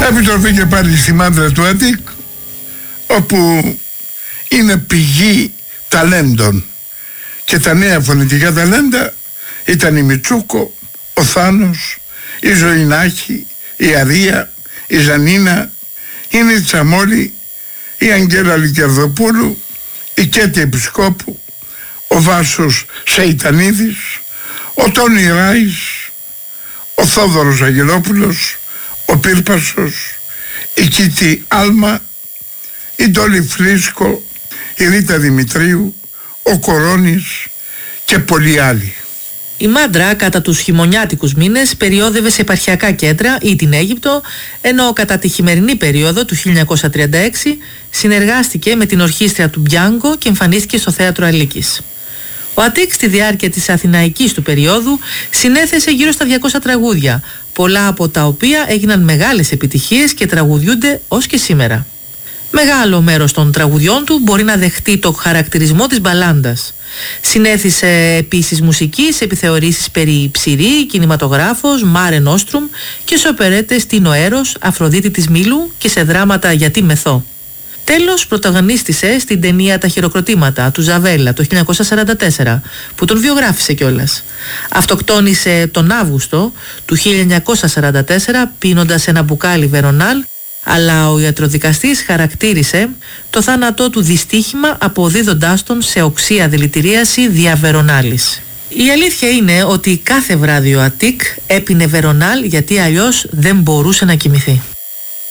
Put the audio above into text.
Επιστροφή και πάλι στη μάντρα του Αττικ, όπου είναι πηγή ταλέντων, και τα νέα φωνητικά ταλέντα ήταν η Μιτσούκο, ο Θάνος, η Ζωηνάκη, η Αρία, η Ζανίνα, η Νίτσα Μόλη, η Αγγέλα Λικερδοπούλου, η Κέτη Επισκόπου, ο Βάσος Σεϊτανίδης, ο Τόνι Ράης, ο Θόδωρος Αγγελόπουλος, ο Πύρπασος, η Κίτη Άλμα, η Ντόλη Φρίσκο, η Ρίτα Δημητρίου, ο Κορώνης και πολλοί άλλοι. Η μάντρα κατά τους χειμωνιάτικους μήνες περιόδευε σε επαρχιακά κέντρα ή την Αίγυπτο, ενώ κατά τη χειμερινή περίοδο του 1936 συνεργάστηκε με την ορχήστρια του Μπιάνκο και εμφανίστηκε στο Θέατρο Αλίκης. Ο Αττικ στη διάρκεια της αθηναϊκής του περίοδου συνέθεσε γύρω στα 200 τραγούδια, πολλά από τα οποία έγιναν μεγάλες επιτυχίες και τραγουδιούνται ως και σήμερα. Μεγάλο μέρος των τραγουδιών του μπορεί να δεχτεί το χαρακτηρισμό της μπαλάντας. Συνέθισε επίσης μουσική σε επιθεωρήσεις περί Ψηρή, κινηματογράφος, Μάρε Νόστρουμ και σε οπερέτες Τίνο Έρος, Αφροδίτη της Μήλου και σε δράματα Γιατί Μεθό. Τέλος, πρωταγωνίστησε στην ταινία «Τα χειροκροτήματα» του Ζαβέλα το 1944, που τον βιογράφησε κιόλας. Αυτοκτόνησε τον Αύγουστο του 1944 πίνοντας ένα μπουκάλι Βερονάλ, αλλά ο ιατροδικαστής χαρακτήρισε το θάνατό του δυστύχημα αποδίδοντάς τον σε οξεία δηλητηρίαση δια Βερονάλης. Η αλήθεια είναι ότι κάθε βράδυ ο Αττικ έπινε Βερονάλ γιατί αλλιώς δεν μπορούσε να κοιμηθεί.